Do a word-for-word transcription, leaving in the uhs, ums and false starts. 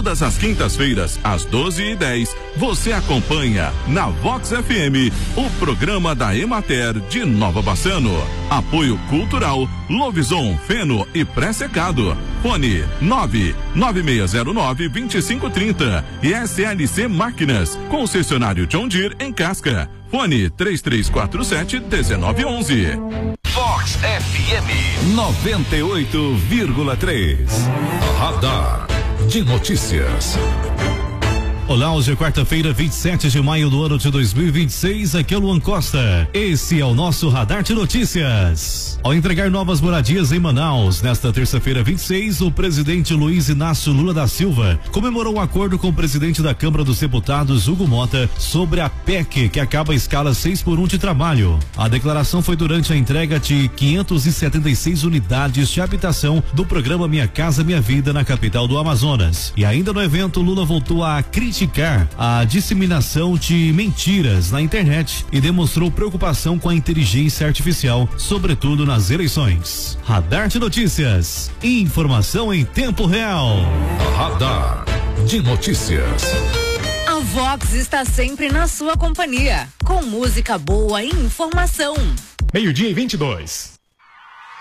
Todas as quintas-feiras, às doze e dez, você acompanha na Vox F M o programa da Emater de Nova Bassano. Apoio Cultural, Lovison, Feno e Pré-Secado. Fone nove nove seis zero nove, dois cinco três zero e S L C Máquinas, concessionário John Deere em Casca. Fone três três quatro sete, um nove um um. Vox F M noventa e oito vírgula três. Radar de notícias. Olá, hoje é quarta-feira, vinte e sete de maio do ano de dois mil e vinte e seis. Aqui é o Luan Costa. Esse é o nosso Radar de Notícias. Ao entregar novas moradias em Manaus, nesta terça-feira, vinte e seis, o presidente Luiz Inácio Lula da Silva comemorou um acordo com o presidente da Câmara dos Deputados, Hugo Mota, sobre a P E C, que acaba a escala seis por um de trabalho. A declaração foi durante a entrega de quinhentas e setenta e seis unidades de habitação do programa Minha Casa Minha Vida na capital do Amazonas. E ainda no evento, Lula voltou a criticar a disseminação de mentiras na internet e demonstrou preocupação com a inteligência artificial, sobretudo nas eleições. Radar de Notícias. Informação em tempo real. Radar de Notícias. A Vox está sempre na sua companhia, com música boa e informação. Meio-dia e vinte e dois.